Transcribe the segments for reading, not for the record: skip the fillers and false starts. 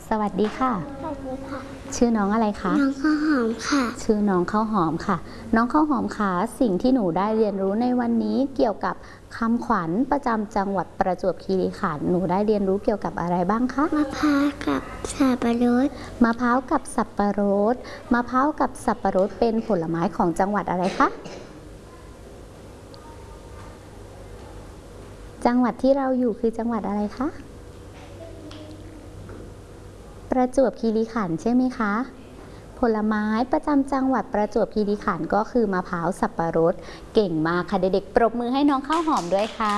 สวัสดีค่ะสวัสดีค่ะชื่อน้องอะไรคะน้องข้าวหอมค่ะชื่อน้องข้าวหอมค่ะน้องข้าวหอมคะสิ่งที่หนูได้เรียนรู้ในวันนี้เกี่ยวกับคำขวัญประจำจังหวัดประจวบคีรีขันธ์หนูได้เรียนรู้เกี่ยวกับอะไรบ้างคะมะพร้าวกับสับปะรดมะพร้าวกับสับปะรดมะพร้าวกับสับปะรดเป็นผลไม้ของจังหวัดอะไรคะจังหวัดที่เราอยู่คือจังหวัดอะไรคะประจวบคีรีขันธ์ใช่ไหมคะผลไม้ประจำจังหวัดประจวบคีรีขันธ์ก็คือมะพร้าวสับปะรดเก่งมากค่ะเด็กๆปรบมือให้น้องข้าวหอมด้วยค่ะ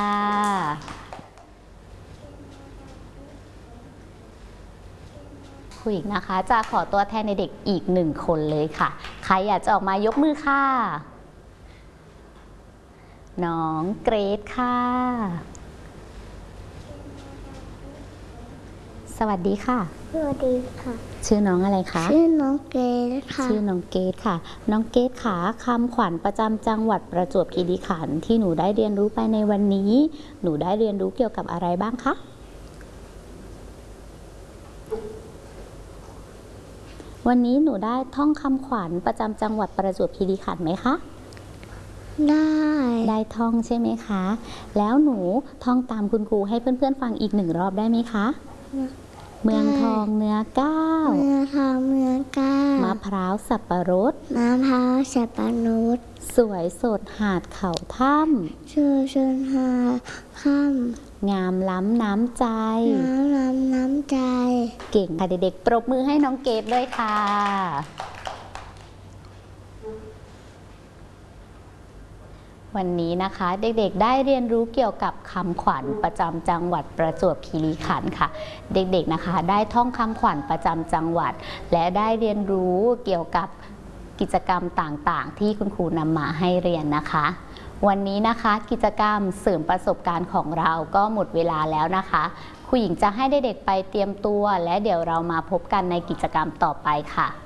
คุยอีกนะคะจะขอตัวแทนเด็กอีก1 คนเลยค่ะใครอยากจะออกมายกมือค่ะน้องเกรซค่ะสวัสดีค่ะสวัสดีค่ะชื่อน้องอะไรคะชื่อน้องเกดค่ะชื่อน้องเกดค่ะน้องเกดค่ะคำขวัญประจำจังหวัดประจวบคีรีขันธ์ที่หนูได้เรียนรู้ไปในวันนี้หนูได้เรียนรู้เกี่ยวกับอะไรบ้างคะวันนี้หนูได้ท่องคำขวัญประจำจังหวัดประจวบคีรีขันธ์ไหมคะได้ท่องใช่ไหมคะแล้วหนูท่องตามคุณครูให้เพื่อนๆฟังอีก1 รอบได้ไหมคะเมืองทองเนื้อก้าวเมืองทองเมืองก้าวมะพร้าวสับปะรดมะพร้าวสับปะรดสวยสดหาดเขาถ้ำชื่อชนหาค่ำงามล้ำน้ำใจน้ำใจเก่งค่ะเด็กๆปรบมือให้น้องเกดด้วยค่ะวันนี้นะคะเด็กๆได้เรียนรู้เกี่ยวกับคำขวัญประจำจังหวัดประจวบคีรีขันธ์ค่ะเด็กๆนะคะได้ท่องคำขวัญประจำจังหวัดและได้เรียนรู้เกี่ยวกับกิจกรรมต่างๆที่คุณครูนำมาให้เรียนนะคะวันนี้นะคะกิจกรรมเสริมประสบการณ์ของเราก็หมดเวลาแล้วนะคะครูหญิงจะให้เด็กๆไปเตรียมตัวและเดี๋ยวเรามาพบกันในกิจกรรมต่อไปค่ะ